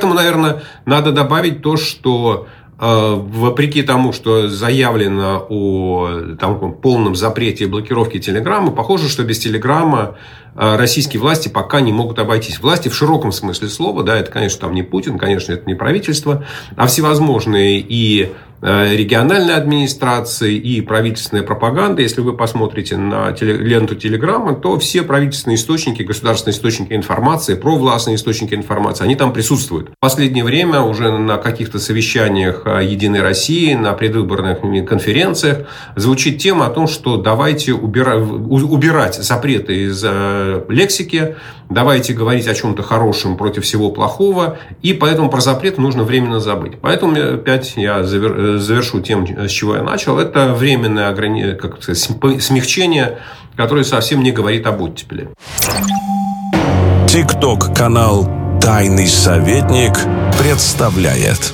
этому, наверное, надо добавить то, что вопреки тому, что заявлено о полном запрете и блокировке Телеграма, похоже, что без Телеграма российские власти пока не могут обойтись. Власти в широком смысле слова, да, это, конечно, там не Путин, конечно, это не правительство, а всевозможные и региональные администрации, и правительственная пропаганда. Если вы посмотрите на ленту Телеграма, то все правительственные источники, государственные источники информации, провластные источники информации, они там присутствуют. В последнее время уже на каких-то совещаниях Единой России, на предвыборных конференциях звучит тема о том, что давайте убирать запреты из лексики, давайте говорить о чем-то хорошем против всего плохого, и поэтому про запрет нужно временно забыть. Поэтому опять я завершу тем, с чего я начал. Это временное смягчение, которое совсем не говорит об оттепели. ТикТок-канал «Тайный советник» представляет.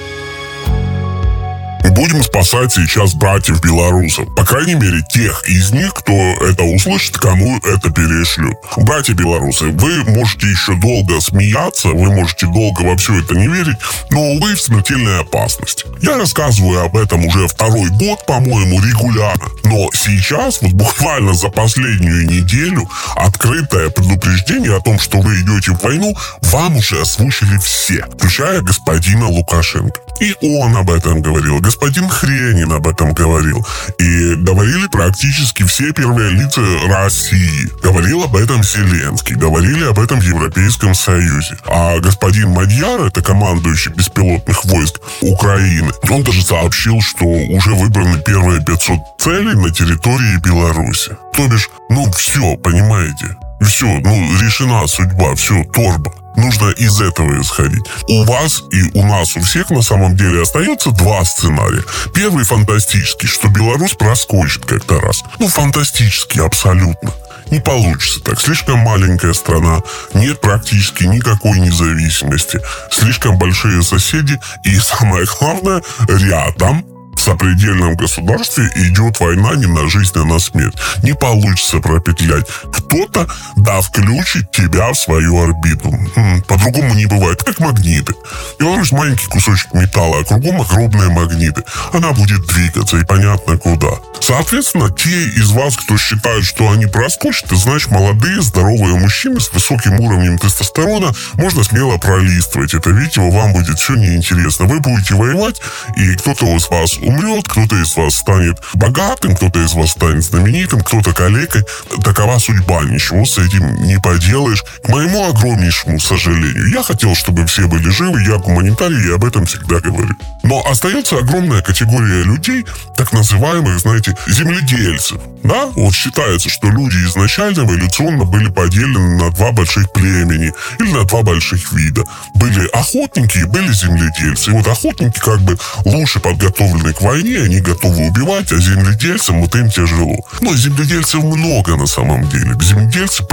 Будем спасать сейчас братьев-белорусов. По крайней мере, тех из них, кто это услышит, кому это перешлют. Братья-белорусы, вы можете еще долго смеяться, вы можете долго во все это не верить, но вы в смертельной опасности. Я рассказываю об этом уже второй год, по-моему, регулярно. Но сейчас, вот буквально за последнюю неделю, открытое предупреждение о том, что вы идете в войну, вам уже озвучили все, включая господина Лукашенко. И он об этом говорил, господин Хренин об этом говорил. И говорили практически все первые лица России. Говорил об этом Зеленский, говорили об этом в Европейском Союзе. А господин Мадьяр, это командующий беспилотных войск Украины, он даже сообщил, что уже выбраны первые 500 целей на территории Беларуси. То бишь, все, понимаете? Все, решена судьба, все, торба. Нужно из этого исходить. У вас и у нас, у всех на самом деле остается два сценария. Первый фантастический, что Беларусь проскочит как-то раз. Фантастический абсолютно. Не получится так. Слишком маленькая страна, нет практически никакой независимости, слишком большие соседи и, самое главное, рядом в сопредельном государстве идет война не на жизнь, а на смерть. Не получится пропетлять. Кто-то, включит тебя в свою орбиту. По-другому не бывает. Как магниты. Беларусь маленький кусочек металла, а кругом огромные магниты. Она будет двигаться, и понятно куда. Соответственно, те из вас, кто считает, что они проскочат, это значит, молодые, здоровые мужчины с высоким уровнем тестостерона, можно смело пролистывать это видео, вам будет все неинтересно. Вы будете воевать, и кто-то из вас умрет, кто-то из вас станет богатым, кто-то из вас станет знаменитым, кто-то калекой. Такова судьба, ничего с этим не поделаешь. К моему огромнейшему сожалению, я хотел, чтобы все были живы, я гуманитарий, и об этом всегда говорю. Но остается огромная категория людей, так называемых, земледельцев. Да? Считается, что люди изначально эволюционно были поделены на два больших племени или на два больших вида. Были охотники и были земледельцы. И охотники лучше подготовлены к войне, они готовы убивать, а земледельцам им тяжело. Но земледельцев много на самом деле. Земледельцы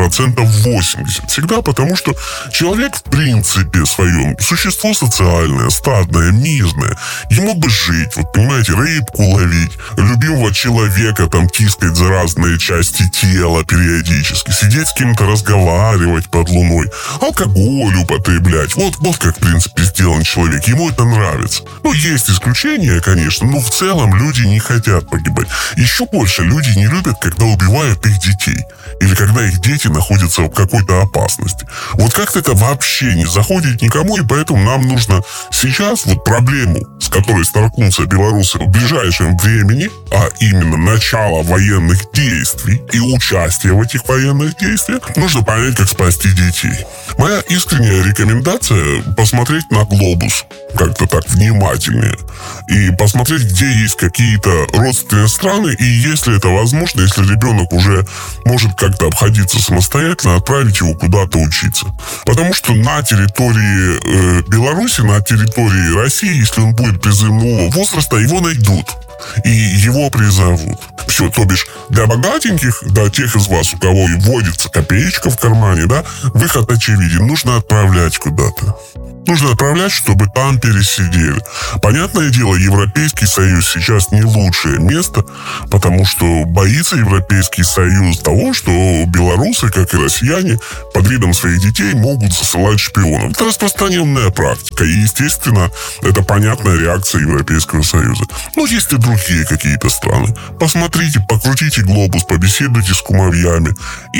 80%. Всегда потому, что человек в принципе своем существо социальное, стадное, мирное. Ему бы жить, понимаете, рыбку ловить, любимого человека тискать за разные части тела периодически, сидеть с кем-то разговаривать под луной, алкоголь употреблять. Вот как, в принципе, сделан человек. Ему это нравится. Есть исключения, конечно, но в целом люди не хотят погибать. Еще больше люди не любят, когда убивают их детей. Или когда их дети находятся в какой-то опасности. Как-то это вообще не заходит никому, и поэтому нам нужно сейчас проблему, с которой столкнутся белорусы в ближайшем времени, а именно начало военных действий и участие в этих военных действиях, нужно понять, как спасти детей. Моя искренняя рекомендация — посмотреть на глобус как-то так внимательнее и посмотреть, где есть какие-то родственные страны, и если это возможно, если ребенок уже может как-то обходиться самостоятельно, отправить его куда-то учиться. Потому что на территории Беларуси, на территории России, если он будет призывного возраста, его найдут. и его призовут. Все, то бишь, для богатеньких, для тех из вас, у кого и водится копеечка в кармане, да, выход очевиден. Нужно отправлять куда-то. Нужно отправлять, чтобы там пересидели. Понятное дело, Европейский Союз сейчас не лучшее место, потому что боится Европейский Союз того, что белорусы, как и россияне, под видом своих детей могут засылать шпионов. Это распространенная практика. И, естественно, это понятная реакция Европейского Союза. Но есть и другие какие-то страны. Посмотрите, покрутите глобус, побеседуйте с кумовьями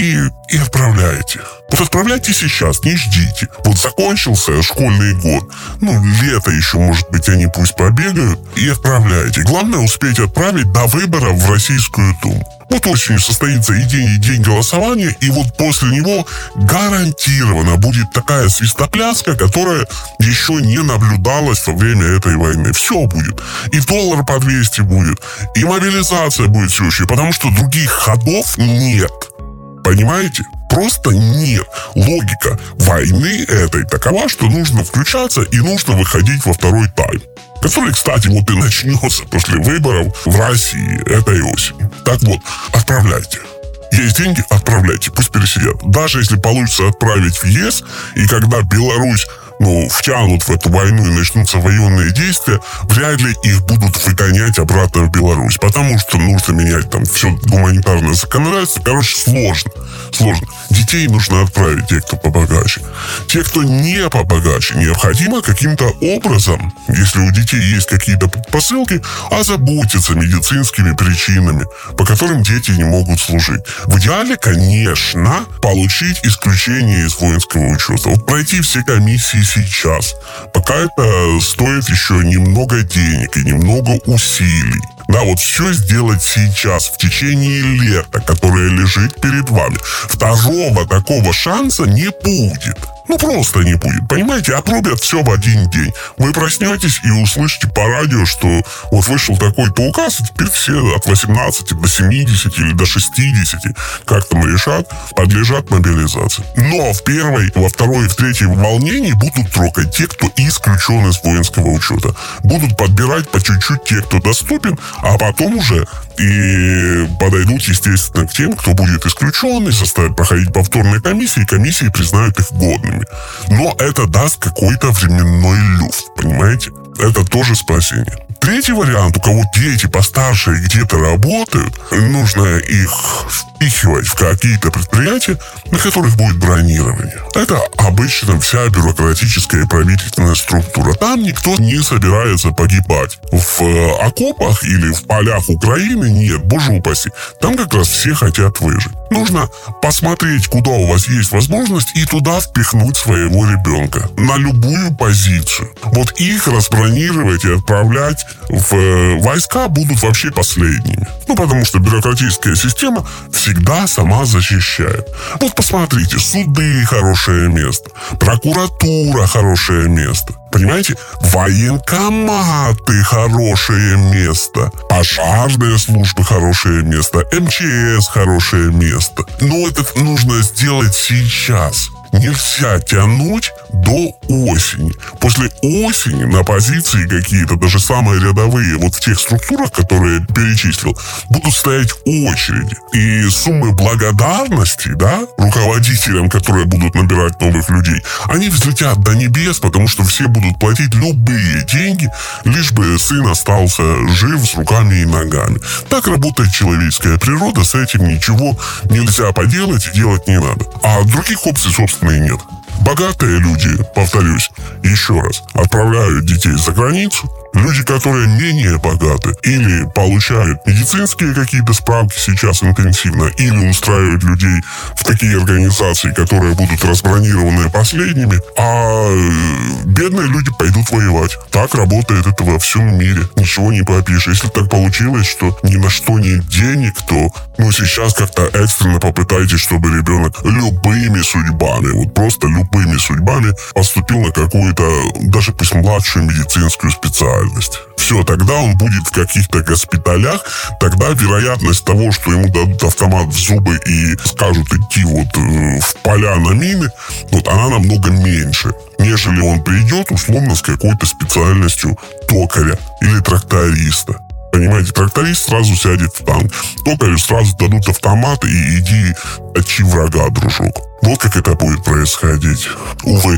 и отправляйте. Вот отправляйте сейчас, не ждите. Вот закончился школьный год. Лето еще, может быть, они пусть побегают. И отправляйте. Главное успеть отправить до выборов в Российскую Думу. Вот осенью состоится и день голосования, и вот после него гарантированно будет такая свистопляска, которая еще не наблюдалась во время этой войны. Все будет. И доллар по 200 будет, и мобилизация будет всеобщая, потому что других ходов нет. Понимаете? Просто нет. Логика войны этой такова, что нужно включаться и нужно выходить во второй тайм. Который, кстати, вот и начнется после выборов в России этой осенью. Так вот, отправляйте. Есть деньги, отправляйте, пусть пересидят. Даже если получится отправить в ЕС, и когда Беларусь втянут в эту войну и начнутся военные действия, вряд ли их будут выгонять обратно в Беларусь. Потому что нужно менять там все гуманитарное законодательство. Короче, сложно. Детей нужно отправить, те, кто побогаче. Те, кто не побогаче, необходимо каким-то образом, если у детей есть какие-то предпосылки, озаботиться медицинскими причинами, по которым дети не могут служить. В идеале, конечно, получить исключение из воинского учета. Вот пройти все комиссии сейчас, пока это стоит еще немного денег и немного усилий. Да, вот все сделать сейчас, в течение лета, которое лежит перед вами. Второго такого шанса не будет. Просто не будет. Понимаете, отрубят все в один день. Вы проснетесь и услышите по радио, что вот вышел такой-то указ, и теперь все от 18 до 70 или до 60, как там решат, подлежат мобилизации. Но в первой, во второй и в третьей волнении будут трогать те, кто исключен из воинского учета. Будут подбирать по чуть-чуть те, кто доступен, а потом уже и подойдут, естественно, к тем, кто будет исключен, и заставят проходить повторные комиссии, и комиссии признают их годными. Но это даст какой-то временной люфт, понимаете? Это тоже спасение. Третий вариант, у кого дети постарше и где-то работают, нужно их впихивать в какие-то предприятия, на которых будет бронирование. Это обычно вся бюрократическая и правительственная структура. Там никто не собирается погибать. В окопах или в полях Украины нет, боже упаси. Там как раз все хотят выжить. Нужно посмотреть, куда у вас есть возможность, и туда впихнуть своего ребенка. На любую позицию. Вот их разбронировать и отправлять в войска будут вообще последними. Потому что бюрократическая система всегда сама защищает. Вот посмотрите, суды — хорошее место, прокуратура — хорошее место. Понимаете? Военкоматы — хорошее место, пожарные службы — хорошее место, МЧС — хорошее место. Но это нужно сделать сейчас. Нельзя тянуть до осени. После осени на позиции какие-то, даже самые рядовые, вот в тех структурах, которые я перечислил, будут стоять очереди. И суммы благодарности, руководителям, которые будут набирать новых людей, они взлетят до небес, потому что все будут платить любые деньги, лишь бы сын остался жив с руками и ногами. Так работает человеческая природа, с этим ничего нельзя поделать и делать не надо. А других опций, собственно, и нет. Богатые люди, повторюсь, еще раз, отправляют детей за границу. Люди, которые менее богаты, или получают медицинские какие-то справки сейчас интенсивно, или устраивают людей в такие организации, которые будут разбронированы последними, а бедные люди пойдут воевать. Так работает это во всем мире. Ничего не попишешь. Если так получилось, что ни на что нет денег, то сейчас как-то экстренно попытайтесь, чтобы ребенок любыми судьбами, вот просто любыми судьбами поступил на какую-то, даже пусть младшую медицинскую специальность. Все, тогда он будет в каких-то госпиталях, тогда вероятность того, что ему дадут автомат в зубы и скажут идти в поля на мины, она намного меньше, нежели он придет условно с какой-то специальностью токаря или тракториста. Понимаете, тракторист сразу сядет в танк. Только сразу дадут автомат и иди отчи врага, дружок. Вот как это будет происходить. Увы.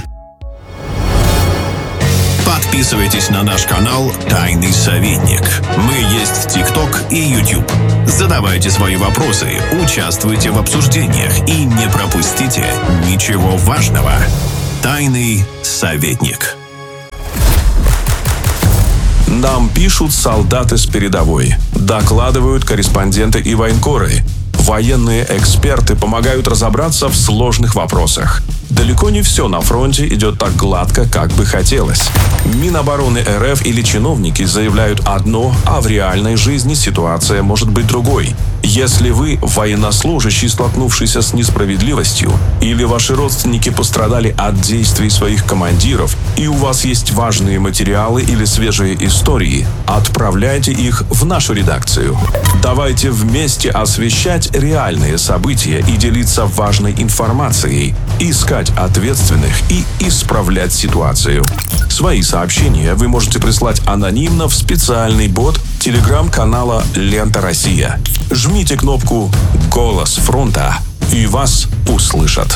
Подписывайтесь на наш канал «Тайный советник». Мы есть в ТикТок и YouTube. Задавайте свои вопросы, участвуйте в обсуждениях и не пропустите ничего важного. «Тайный советник». Нам пишут солдаты с передовой, докладывают корреспонденты и военкоры. Военные эксперты помогают разобраться в сложных вопросах. Далеко не все на фронте идет так гладко, как бы хотелось. Минобороны РФ или чиновники заявляют одно, а в реальной жизни ситуация может быть другой. Если вы военнослужащий, столкнувшийся с несправедливостью, или ваши родственники пострадали от действий своих командиров, и у вас есть важные материалы или свежие истории, отправляйте их в нашу редакцию. Давайте вместе освещать реальные события и делиться важной информацией, искать ответственных и исправлять ситуацию. Свои сообщения вы можете прислать анонимно в специальный бот телеграм-канала «Лента Россия». Жмите кнопку «Голос фронта» и вас услышат.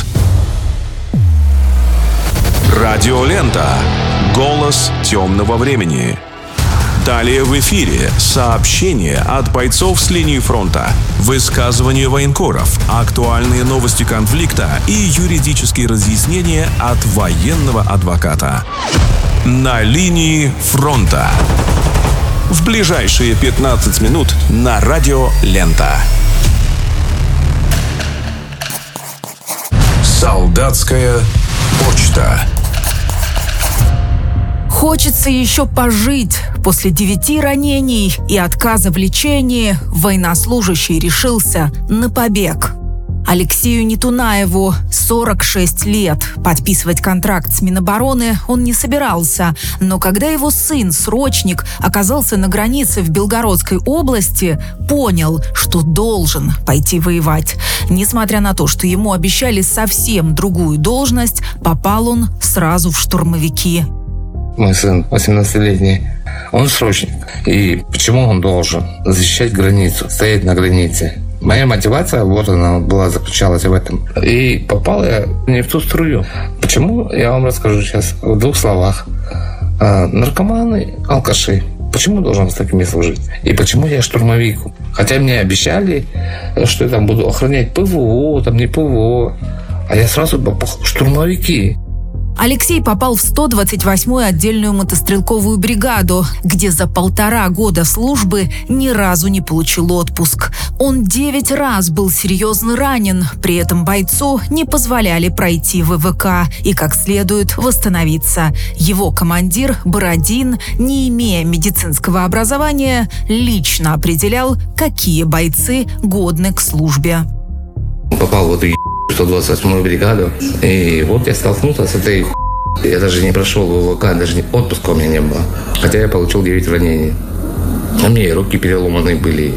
Радиолента. Голос темного времени. Далее в эфире сообщения от бойцов с линии фронта, высказывания военкоров, актуальные новости конфликта и юридические разъяснения от военного адвоката. На линии фронта. В ближайшие 15 минут на радио «Лента». Солдатская почта. Хочется еще пожить. После 9 ранений и отказа в лечении военнослужащий решился на побег. Алексею Нетунаеву 46 лет. Подписывать контракт с Минобороны он не собирался. Но когда его сын, срочник, оказался на границе в Белгородской области, понял, что должен пойти воевать. Несмотря на то, что ему обещали совсем другую должность, попал он сразу в штурмовики. Мой сын, 18-летний, он срочник. И почему он должен защищать границу, стоять на границе? Моя мотивация, вот она была, заключалась в этом. И попал я не в ту струю. Почему? Я вам расскажу сейчас в 2 словах. Наркоманы, алкаши. Почему должен с такими служить? И почему я штурмовик? Хотя мне обещали, что я там буду охранять ПВО, там не ПВО. А я сразу попал в штурмовики. Алексей попал в 128-ю отдельную мотострелковую бригаду, где за 1,5 года службы ни разу не получил отпуск. Он 9 раз был серьезно ранен, при этом бойцу не позволяли пройти ВВК и как следует восстановиться. Его командир Бородин, не имея медицинского образования, лично определял, какие бойцы годны к службе. Попал в эту 128-ю бригаду, и вот я столкнулся с этой я даже не прошел ВВК, даже отпуска у меня не было. Хотя я получил 9 ранений. У меня и руки переломаны были,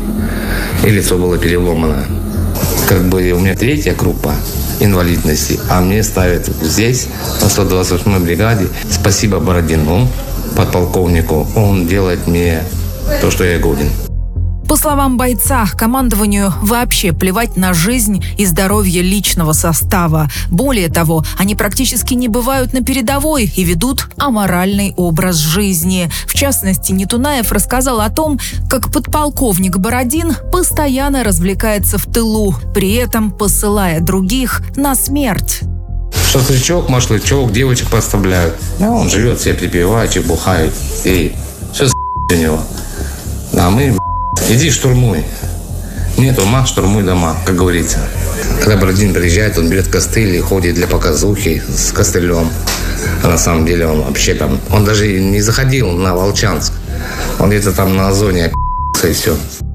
и лицо было переломано. Как бы у меня 3-я группа инвалидности, а мне ставят здесь, на 128-й бригаде. Спасибо Бородину, подполковнику, он делает мне то, что я годен. По словам бойца, командованию вообще плевать на жизнь и здоровье личного состава. Более того, они практически не бывают на передовой и ведут аморальный образ жизни. В частности, Нетунаев рассказал о том, как подполковник Бородин постоянно развлекается в тылу, при этом посылая других на смерть. Шашлычок, машлычок, девочек поставляют. А он живет себе припеваючи, бухает. И все у него. А мы иди штурмуй. Нет ума, штурмуй дома, как говорится. Когда Бородин приезжает, он берет костыль и ходит для показухи с костылем. А на самом деле он вообще там... Он даже не заходил на Волчанск. Он где-то там на Озоне и все.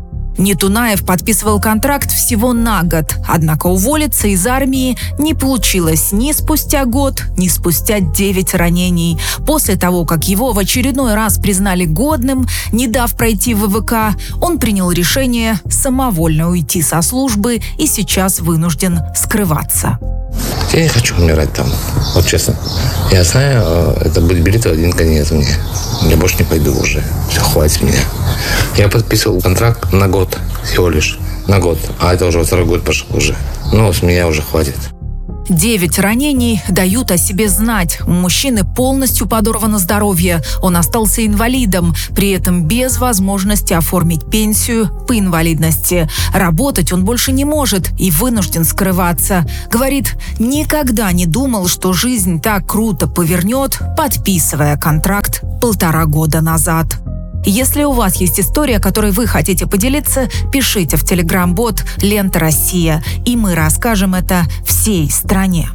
Нетунаев подписывал контракт всего на год, однако уволиться из армии не получилось ни спустя год, ни спустя 9 ранений. После того, как его в очередной раз признали годным, не дав пройти ВВК, он принял решение самовольно уйти со службы и сейчас вынужден скрываться. Я не хочу умирать там, вот честно. Я знаю, это будет билет в один конец мне. Я больше не пойду уже. Все, хватит меня. Я подписывал контракт на год, всего лишь. На год. А это уже второй год пошел уже. Ну, с меня уже хватит. 9 ранений дают о себе знать. У мужчины полностью подорвано здоровье. Он остался инвалидом, при этом без возможности оформить пенсию по инвалидности. Работать он больше не может и вынужден скрываться. Говорит, никогда не думал, что жизнь так круто повернет, подписывая контракт 1,5 года назад. Если у вас есть история, которой вы хотите поделиться, пишите в телеграм-бот «Лента Россия», и мы расскажем это всей стране.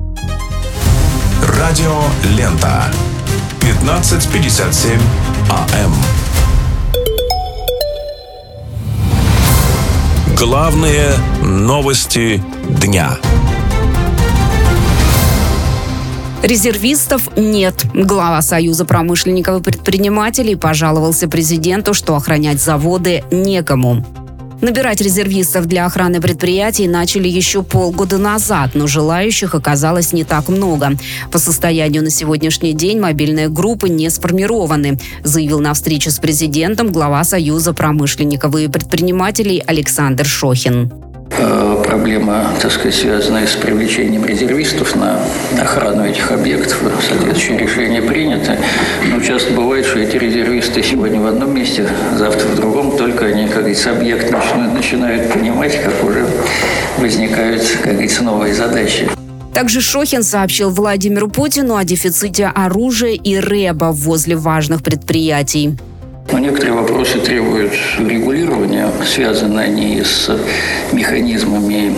Радио «Лента». 15:57 АМ. Главные новости дня. Резервистов нет. Глава Союза промышленников и предпринимателей пожаловался президенту, что охранять заводы некому. Набирать резервистов для охраны предприятий начали еще полгода назад, но желающих оказалось не так много. По состоянию на сегодняшний день мобильные группы не сформированы, заявил на встрече с президентом глава Союза промышленников и предпринимателей Александр Шохин. Проблема, так сказать, связанная с привлечением резервистов на охрану этих объектов. Соответствующее решение принято. Но часто бывает, что эти резервисты сегодня в одном месте, завтра в другом, только они, как говорится, объект начинают понимать, как уже возникают, как говорится, новые задачи. Также Шохин сообщил Владимиру Путину о дефиците оружия и рэба возле важных предприятий. Но некоторые вопросы требуют регулирования, связаны они с механизмами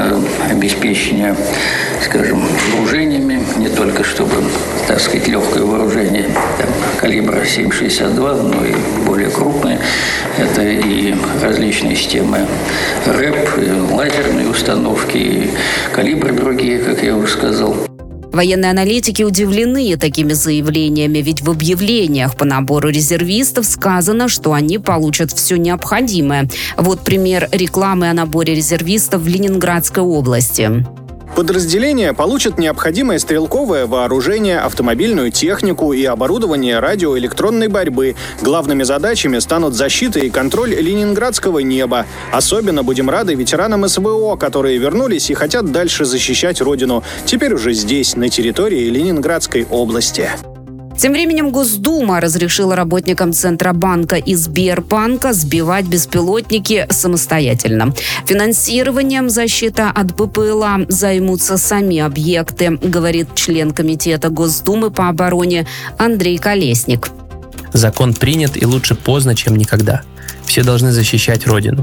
обеспечения, скажем, вооружениями, не только чтобы, так сказать, легкое вооружение калибра 7,62, но и более крупные. Это и различные системы рэп, и лазерные установки, и калибры другие, как я уже сказал. Военные аналитики удивлены такими заявлениями, ведь в объявлениях по набору резервистов сказано, что они получат все необходимое. Вот пример рекламы о наборе резервистов в Ленинградской области. Подразделения получат необходимое стрелковое вооружение, автомобильную технику и оборудование радиоэлектронной борьбы. Главными задачами станут защита и контроль ленинградского неба. Особенно будем рады ветеранам СВО, которые вернулись и хотят дальше защищать родину. Теперь уже здесь, на территории Ленинградской области. Тем временем Госдума разрешила работникам Центробанка и Сбербанка сбивать беспилотники самостоятельно. Финансированием защиты от БПЛА займутся сами объекты, говорит член комитета Госдумы по обороне Андрей Колесник. Закон принят, и лучше поздно, чем никогда. Все должны защищать Родину.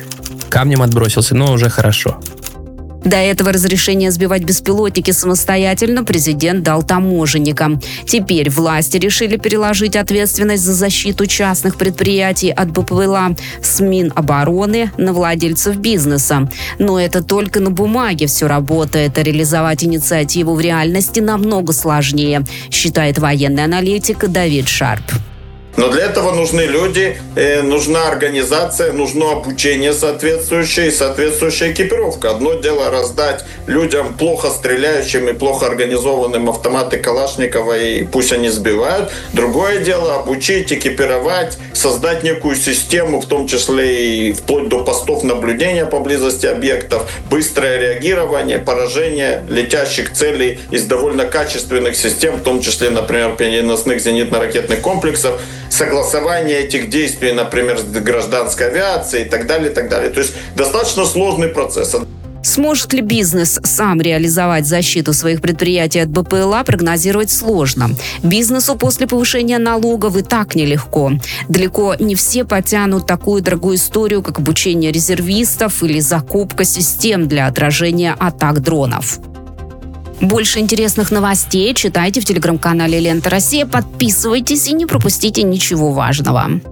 Камнем отбросился, но уже хорошо. До этого разрешение сбивать беспилотники самостоятельно президент дал таможенникам. Теперь власти решили переложить ответственность за защиту частных предприятий от БПЛА с Минобороны на владельцев бизнеса. Но это только на бумаге все работает, а реализовать инициативу в реальности намного сложнее, считает военный аналитик Давид Шарп. Но для этого нужны люди, нужна организация, нужно обучение соответствующее и соответствующая экипировка. Одно дело раздать людям плохо стреляющим и плохо организованным автоматы Калашникова, и пусть они сбивают. Другое дело обучить, экипировать, создать некую систему, в том числе и вплоть до постов наблюдения поблизости объектов, быстрое реагирование, поражение летящих целей из довольно качественных систем, в том числе, например, переносных зенитно-ракетных комплексов, согласование этих действий, например, с гражданской авиацией и так далее, и так далее. То есть достаточно сложный процесс. Сможет ли бизнес сам реализовать защиту своих предприятий от БПЛА, прогнозировать сложно. Бизнесу после повышения налогов и так нелегко. Далеко не все потянут такую дорогую историю, как обучение резервистов или закупка систем для отражения атак дронов. Больше интересных новостей читайте в телеграм-канале «Лента Россия». Подписывайтесь и не пропустите ничего важного.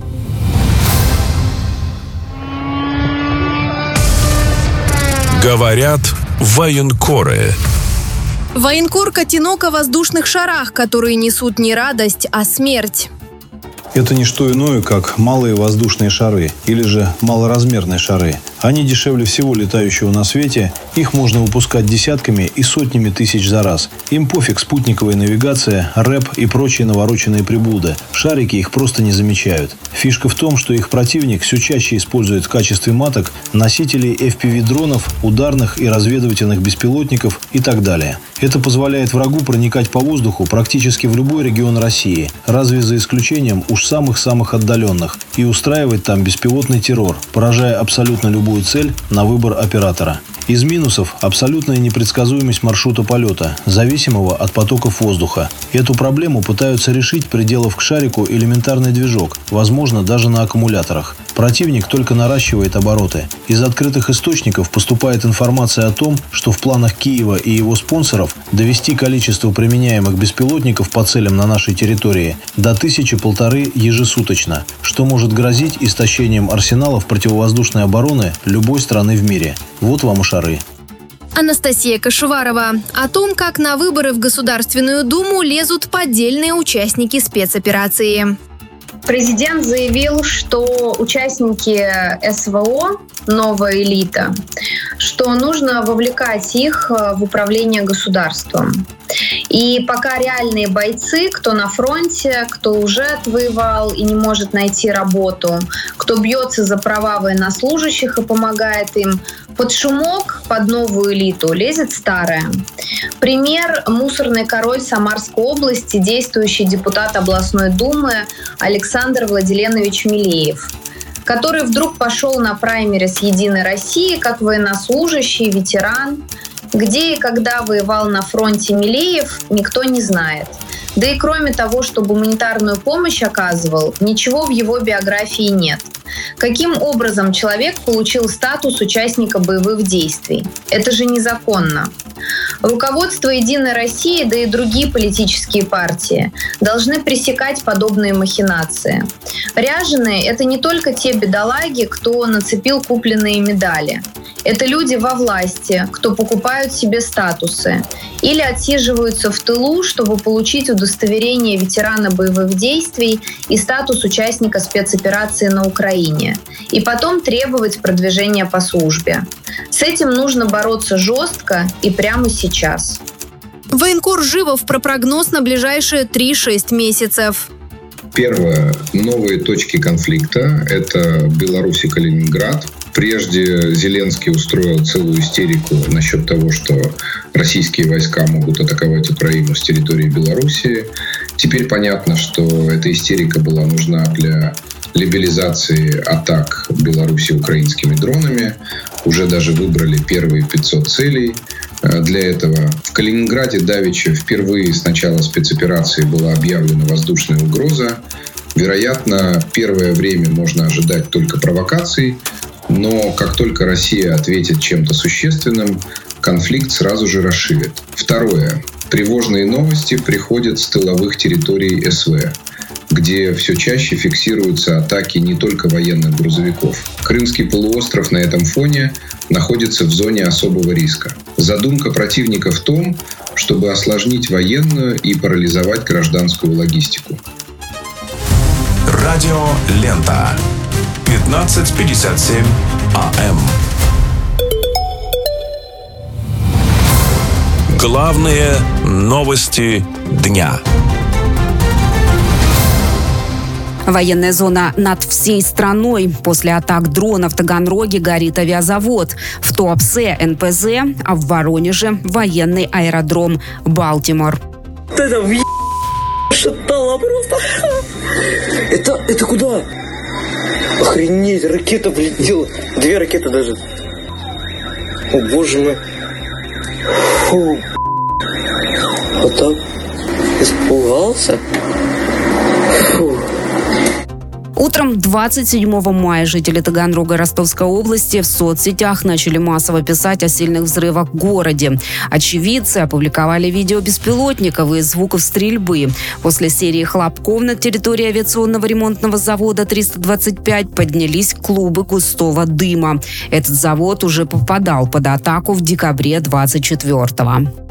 Говорят военкоры. Военкор Котенок о воздушных шарах, которые несут не радость, а смерть. Это не что иное, как малые воздушные шары, или же малоразмерные шары. Они дешевле всего летающего на свете, их можно выпускать десятками и сотнями тысяч за раз. Им пофиг спутниковая навигация, рэп и прочие навороченные приблуды. Шарики их просто не замечают. Фишка в том, что их противник все чаще использует в качестве маток носителей FPV-дронов, ударных и разведывательных беспилотников и так далее. Это позволяет врагу проникать по воздуху практически в любой регион России, разве за исключением уж самых-самых отдаленных, и устраивать там беспилотный террор, поражая абсолютно любую цель на выбор оператора. Из минусов – абсолютная непредсказуемость маршрута полета, зависимого от потоков воздуха. Эту проблему пытаются решить, приделав к шарику элементарный движок, возможно, даже на аккумуляторах. Противник только наращивает обороты. Из открытых источников поступает информация о том, что в планах Киева и его спонсоров довести количество применяемых беспилотников по целям на нашей территории до 1000-1500 ежесуточно, что может грозить истощением арсеналов противовоздушной обороны любой страны в мире. Вот вам и шары. Анастасия Кашеварова о том, как на выборы в Государственную Думу лезут поддельные участники спецоперации. Президент заявил, что участники СВО, новая элита, что нужно вовлекать их в управление государством. И пока реальные бойцы, кто на фронте, кто уже отвоевал и не может найти работу, кто бьется за права военнослужащих и помогает им, под шумок, под новую элиту лезет старая. Пример – мусорный король Самарской области, действующий депутат областной думы Александр Владиленович Милеев, который вдруг пошел на праймерис «Единой России» как военнослужащий, ветеран. Где и когда воевал на фронте Милеев, никто не знает. Да и кроме того, что гуманитарную помощь оказывал, ничего в его биографии нет. Каким образом человек получил статус участника боевых действий? Это же незаконно. Руководство «Единой России», да и другие политические партии должны пресекать подобные махинации. Ряженые – это не только те бедолаги, кто нацепил купленные медали. Это люди во власти, кто покупают себе статусы или отсиживаются в тылу, чтобы получить удостоверение ветерана боевых действий и статус участника спецоперации на Украине, и потом требовать продвижения по службе. С этим нужно бороться жестко и прямо сейчас. Военкор Живов про прогноз на ближайшие 3-6 месяцев. Первое. Новые точки конфликта – это Беларусь и Калининград. Прежде Зеленский устроил целую истерику насчет того, что российские войска могут атаковать Украину с территории Белоруссии. Теперь понятно, что эта истерика была нужна для легализации атак Беларуси украинскими дронами. Уже даже выбрали первые 500 целей для этого. В Калининграде давеча впервые с начала спецоперации была объявлена воздушная угроза. Вероятно, первое время можно ожидать только провокаций, но как только Россия ответит чем-то существенным, конфликт сразу же расширит. Второе. Тревожные новости приходят с тыловых территорий СВ, где все чаще фиксируются атаки не только военных грузовиков. Крымский полуостров на этом фоне находится в зоне особого риска. Задумка противника в том, чтобы осложнить военную и парализовать гражданскую логистику. Радио «Лента». 15:57 АМ. Главные новости дня. Военная зона над всей страной. После атак дрона в Таганроге горит авиазавод. В Туапсе НПЗ, а в Воронеже военный аэродром Балтимор. Это шатало просто. Это куда? Охренеть, ракета влетела. 2 ракеты даже. О, боже мой. Фу. Вот так. Испугался. Фу. Утром 27 мая жители Таганрога Ростовской области в соцсетях начали массово писать о сильных взрывах в городе. Очевидцы опубликовали видео беспилотников и звуков стрельбы. После серии хлопков на территории авиационного ремонтного завода 325 поднялись клубы густого дыма. Этот завод уже попадал под атаку в декабре 24-го.